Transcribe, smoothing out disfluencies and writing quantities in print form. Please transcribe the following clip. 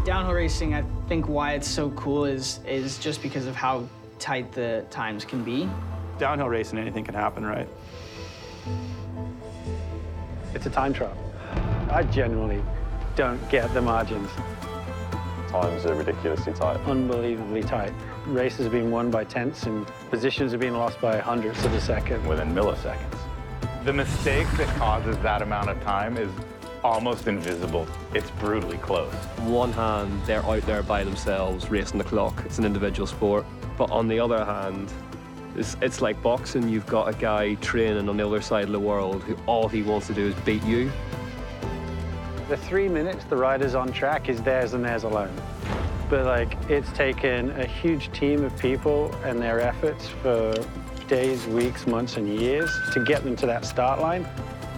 Downhill racing, I think why it's so cool is just because of how tight the times can be. Downhill racing, anything can happen, right? It's a time trial. I genuinely don't get the margins. Times are ridiculously tight. Unbelievably tight. Races are being won by tenths and positions are being lost by hundredths of a second. Within milliseconds. The mistake that causes that amount of time is almost invisible. It's brutally close. On one hand, they're out there by themselves racing the clock. It's an individual sport. But on the other hand, it's like boxing. You've got a guy training on the other side of the world who all he wants to do is beat you. The 3 minutes the rider's on track is theirs and theirs alone. But like, it's taken a huge team of people and their efforts for days, weeks, months, and years to get them to that start line.